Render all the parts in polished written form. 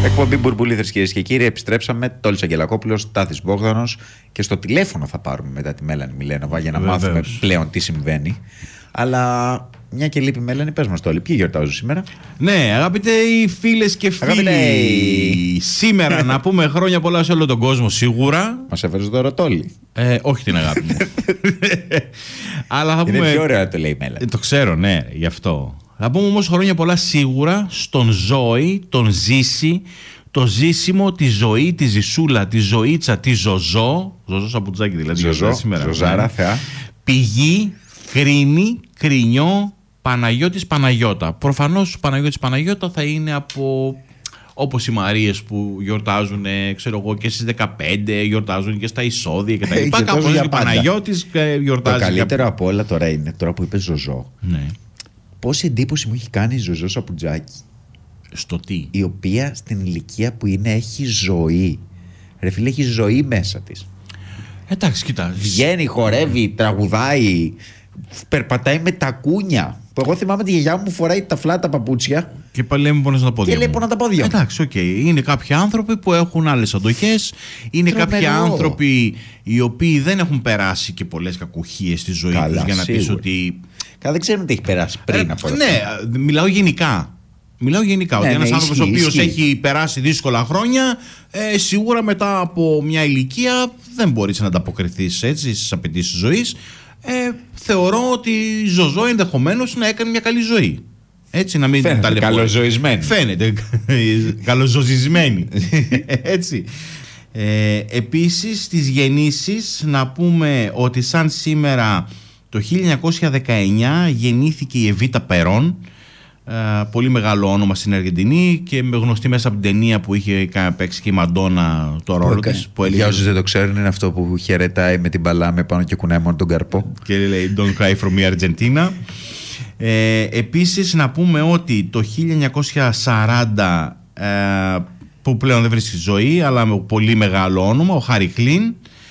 Εκπομπή Μπουρμπούλιδες, κυρίες και κύριοι. Επιστρέψαμε. Τόλης Αγγελακόπουλος, Τάθης Μπόγδανος. Και στο τηλέφωνο θα πάρουμε μετά τη Μέλανη Μιλένοβα για να μάθουμε πλέον τι συμβαίνει. Αλλά μια και λείπει η Μέλανη, πες μας Τόλη, ποιοι γιορτάζουν σήμερα? Ναι, αγαπητοί φίλες και φίλοι, σήμερα να πούμε χρόνια πολλά σε όλο τον κόσμο σίγουρα. Μας έφερες δώρο Τόλη? Όχι την αγάπη μου. Αλλά θα πούμε... Είναι πιο ωραίο να το λέει η Μέλανη. Το ξέρω, ναι, γι' αυτό. Θα πούμε όμως χρόνια πολλά σίγουρα στον Ζώη, τον Ζήση, το Ζήσιμο, τη Ζωή, τη Ζησούλα, τη Ζωήτσα, τη Ζωζό. Ζωζό Σαπουτζάκη δηλαδή. Ζωζό, σήμερα. Ζωζάρα, θεά. Πηγή, Κρίνη, Κρινιό, Παναγιώτης, Παναγιώτα. Προφανώς Παναγιώτης Παναγιώτα θα είναι από... όπως οι Μαρίες που γιορτάζουν, ξέρω εγώ, και στις 15, γιορτάζουν και στα εισόδια και τα λοιπά. Κάπως ο Παναγιώτης γιορτάζει. Το καλύτερο από όλα τώρα είναι, τώρα που είπες Ζωζό. Ναι. Πόση εντύπωση μου έχει κάνει η Ζωζό Σαπουτζάκη. Στο τι? Η οποία στην ηλικία που είναι έχει ζωή. Ρε φίλε, έχει ζωή μέσα της. Εντάξει, κοίτα. Βγαίνει, χορεύει, τραγουδάει, περπατάει με τα κούνια. Που εγώ θυμάμαι τη γιαγιά μου φοράει τα φλάτα παπούτσια. Και πάλι λέει πονά τα πόδια. Και λέει πονά τα πόδια. Εντάξει, οκ. Είναι κάποιοι άνθρωποι που έχουν άλλες αντοχές. Είναι κάποιοι άνθρωποι οι οποίοι δεν έχουν περάσει και πολλές κακουχίες στη ζωή τους για να πεις ότι. Δεν ξέρουμε τι έχει περάσει πριν από αυτό. Ναι, μιλάω γενικά. Ότι ένας άνθρωπος ο οποίος έχει περάσει δύσκολα χρόνια, σίγουρα μετά από μια ηλικία δεν μπορείς να ανταποκριθείς έτσι στις απαιτήσεις της ζωής. Θεωρώ ότι η Ζωζό ενδεχομένως να έκανε μια καλή ζωή. Έτσι, να μην φαίνεται καλοζωισμένη. Φαίνεται καλοζωισμένη. Έτσι. Επίσης, στις γεννήσεις να πούμε ότι σαν σήμερα το 1919 γεννήθηκε η Εβίτα Περόν. Πολύ μεγάλο όνομα στην Αργεντινή και γνωστή μέσα από την ταινία που είχε παίξει και η Μαντόνα το ρόλο της. Για όσους δεν το ξέρουν, είναι αυτό που χαιρετάει με την παλάμη πάνω και κουνάει μόνο τον καρπό. Και λέει Don't cry for me Argentina. Επίσης να πούμε ότι το 1940 που πλέον δεν βρίσκει ζωή, αλλά με πολύ μεγάλο όνομα, ο Χάρι Κλίν.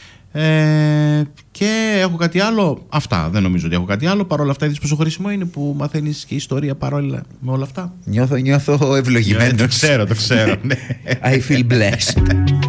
Και έχω κάτι άλλο. Αυτά. Δεν νομίζω ότι έχω κάτι άλλο. Παρ' όλα αυτά, είδες πόσο χρήσιμο είναι που μαθαίνεις και ιστορία παρόλα με όλα αυτά. Νιώθω ευλογημένος. Το ξέρω. I feel blessed.